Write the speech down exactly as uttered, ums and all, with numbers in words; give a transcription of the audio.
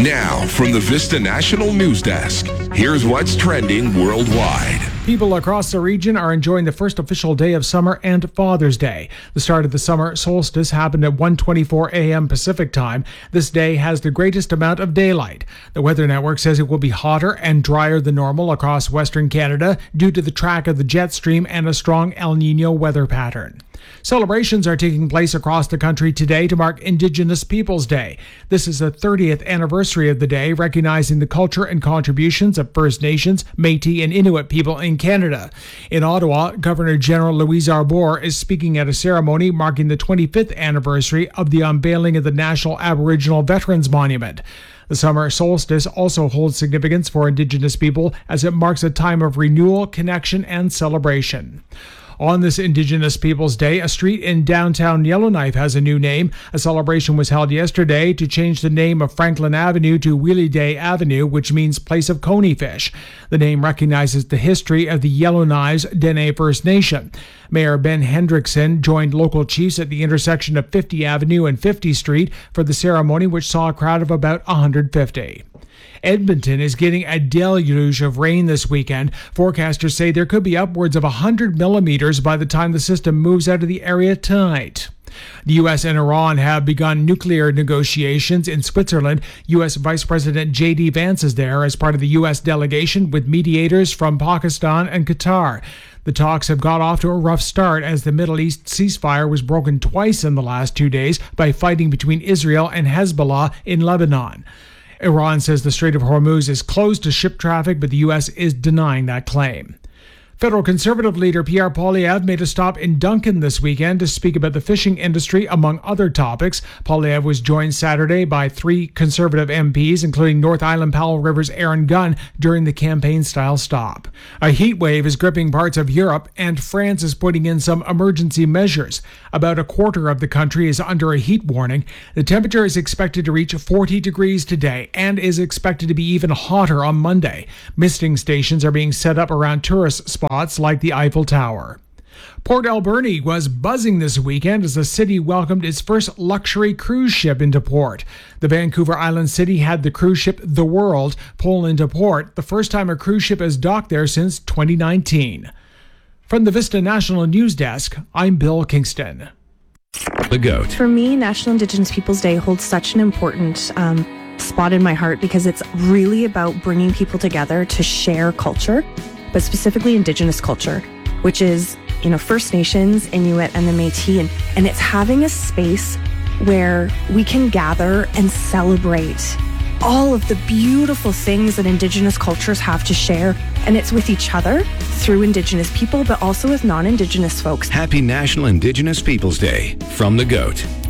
Now, from the Vista National News Desk, here's what's trending worldwide. People across the region are enjoying the first official day of summer and Father's Day. The start of the summer solstice happened at one twenty-four a.m. Pacific time. This day has the greatest amount of daylight. The Weather Network says it will be hotter and drier than normal across Western Canada due to the track of the jet stream and a strong El Niño weather pattern. Celebrations are taking place across the country today to mark Indigenous Peoples Day. This is the thirtieth anniversary of the day, recognizing the culture and contributions of First Nations, Métis, and Inuit people in Canada. In Ottawa, Governor General Louise Arbour is speaking at a ceremony marking the twenty-fifth anniversary of the unveiling of the National Aboriginal Veterans Monument. The summer solstice also holds significance for Indigenous people as it marks a time of renewal, connection, and celebration. On this Indigenous Peoples Day, a street in downtown Yellowknife has a new name. A celebration was held yesterday to change the name of Franklin Avenue to Wheelie Day Avenue, which means place of coney fish. The name recognizes the history of the Yellowknives Dene First Nation. Mayor Ben Hendrickson joined local chiefs at the intersection of fiftieth Avenue and fiftieth Street for the ceremony, which saw a crowd of about one hundred fifty. Edmonton is getting a deluge of rain this weekend. Forecasters say there could be upwards of one hundred millimeters by the time the system moves out of the area tonight. The U S and Iran have begun nuclear negotiations in Switzerland. U S Vice President J D Vance is there as part of the U S delegation with mediators from Pakistan and Qatar. The talks have got off to a rough start as the Middle East ceasefire was broken twice in the last two days by fighting between Israel and Hezbollah in Lebanon. Iran says the Strait of Hormuz is closed to ship traffic, but the U S is denying that claim. Federal Conservative leader Pierre Poilievre made a stop in Duncan this weekend to speak about the fishing industry, among other topics. Poilievre was joined Saturday by three Conservative M Ps, including North Island Powell River's Aaron Gunn, during the campaign-style stop. A heat wave is gripping parts of Europe, and France is putting in some emergency measures. About a quarter of the country is under a heat warning. The temperature is expected to reach forty degrees today and is expected to be even hotter on Monday. Misting stations are being set up around tourist spots like the Eiffel Tower. Port Alberni was buzzing this weekend as the city welcomed its first luxury cruise ship into port. The Vancouver Island city had the cruise ship The World pull into port, the first time a cruise ship has docked there since twenty nineteen. From the Vista National News Desk, I'm Bill Kingston. The Goat. For me, National Indigenous Peoples Day holds such an important um, spot in my heart because it's really about bringing people together to share culture, but specifically Indigenous culture, which is, you know, First Nations, Inuit, and the Métis, and, and it's having a space where we can gather and celebrate all of the beautiful things that Indigenous cultures have to share, and it's with each other through Indigenous people, but also with non-Indigenous folks. Happy National Indigenous Peoples Day from The Goat.